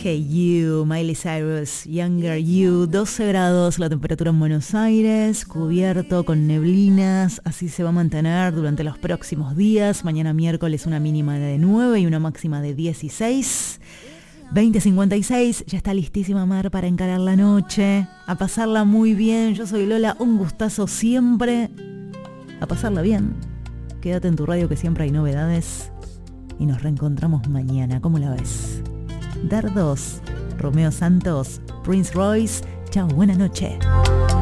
Hey You, Miley Cyrus, Younger You, 12 grados la temperatura en Buenos Aires, cubierto con neblinas, así se va a mantener durante los próximos días. Mañana miércoles una mínima de 9 y una máxima de 16. 20:56, ya está listísima Mar para encarar la noche, a pasarla muy bien. Yo soy Lola, un gustazo siempre, a pasarla bien. Quédate en tu radio que siempre hay novedades y nos reencontramos mañana. ¿Cómo la ves? Dardos, Romeo Santos, Prince Royce. Chao, buena noche.